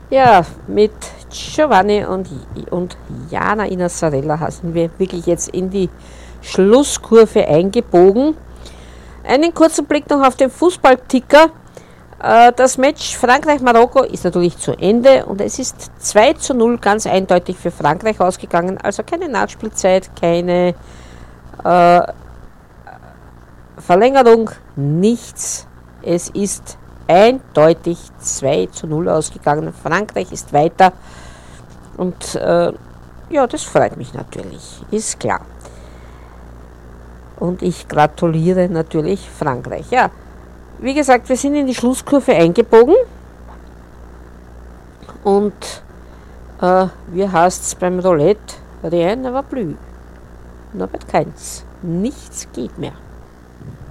Ja, mit Giovanni und Jana Inazzarella sind wir wirklich jetzt in die Schlusskurve eingebogen. Einen kurzen Blick noch auf den Fußballticker. Das Match Frankreich-Marokko ist natürlich zu Ende und es ist 2:0 ganz eindeutig für Frankreich ausgegangen. Also keine Nachspielzeit, keine Verlängerung, nichts. Es ist eindeutig 2:0 ausgegangen. Frankreich ist weiter und ja, das freut mich natürlich, ist klar. Und ich gratuliere natürlich Frankreich. Ja, wie gesagt, wir sind in die Schlusskurve eingebogen und wie heißt es beim Roulette? Rien ne va plus. Noch keins. Nichts geht mehr.